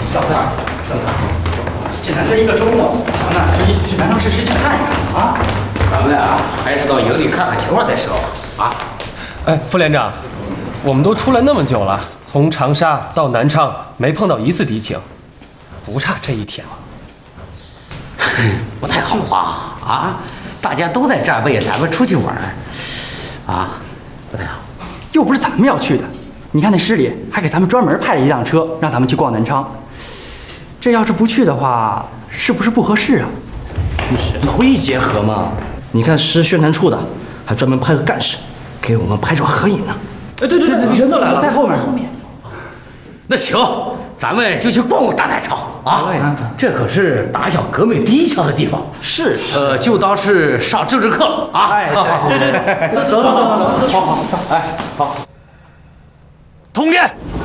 小子，既然这一个周末，咱们就一起去南昌市区去看一看啊！ 咱们啊，还是到营里看看情况再说啊。 哎，副连长，我们都出来那么久了，从长沙到南昌没碰到一次敌情，不差这一天了。 不太好吧？啊，大家都在战备，咱们出去玩啊，不太好。 又不是咱们要去的，你看那市里还给咱们专门派了一辆车，让咱们去逛南昌。这要是不去的话，是不是不合适啊？ 劳逸结合嘛。你看市宣传处的，还专门派个干事给我们拍照合影呢。 哎，对，全都来了，在后面。 那行，咱们就去逛逛大南昌啊！这可是打响革命第一枪的地方。 是， 就当是上政治课了啊！ 哎，对， 走，好，哎，好。 通电。